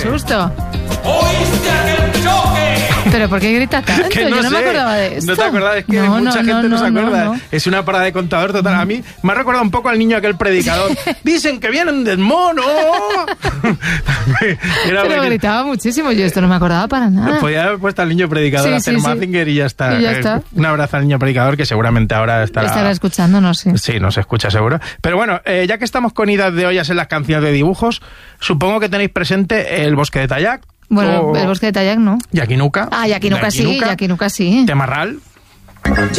susto! ¡Oíste aquel choque! ¿Pero por qué grita tanto? Que Yo no sé. me acordaba de esto. ¿No te acordás? Es que mucha gente no se acuerda. Es una parada de contador total. A mí me ha recordado un poco al niño aquel predicador. Dicen que vienen del mono. Pero gritaba muchísimo. Yo esto no me acordaba para nada. Podía haber puesto al niño predicador a hacer Mazinger y ya está. Y ya está. Un abrazo al niño predicador que seguramente ahora estará escuchándonos, sí. Sí, nos escucha seguro. Pero bueno, ya que estamos con idas de ollas en las canciones de dibujos, supongo que tenéis presente El bosque de Tayac. Bueno, El bosque de Tayac no. Yaquinuca. Yaquinuca sí, Yaquinuca sí. Temarral.